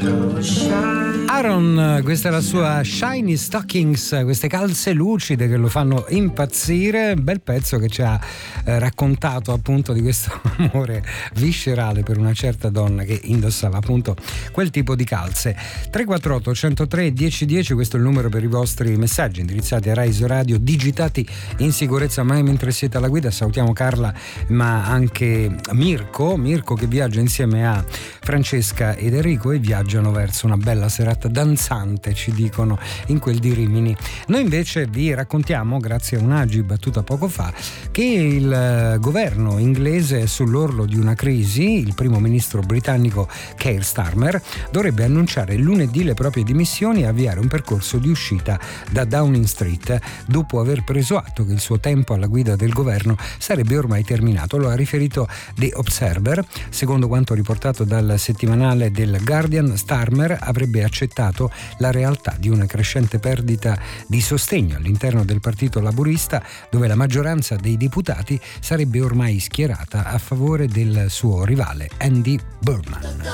Aaron, questa è la sua Shiny Stockings, queste calze lucide che lo fanno impazzire. Bel pezzo che ci ha raccontato appunto di questo amore viscerale per una certa donna che indossava appunto quel tipo di calze. 348 103 1010, questo è il numero per i vostri messaggi indirizzati a Rai Radio, digitati in sicurezza mai mentre siete alla guida. Salutiamo Carla ma anche Mirko che viaggia insieme a Francesca ed Enrico e viaggiano verso una bella serata danzante, ci dicono, in quel di Rimini. Noi invece vi raccontiamo, grazie a un'agi battuta poco fa, che il governo inglese è sull'orlo di una crisi. Il primo ministro britannico Keir Starmer dovrebbe annunciare lunedì le proprie dimissioni e avviare un percorso di uscita da Downing Street dopo aver preso atto che il suo tempo alla guida del governo sarebbe ormai terminato. Lo ha riferito The Observer. Secondo quanto riportato dal settimanale del Guardian, Starmer avrebbe accettato la realtà di una crescente perdita di sostegno all'interno del Partito Laburista, dove la maggioranza dei deputati sarebbe ormai schierata a favore del suo rivale Andy Burnham.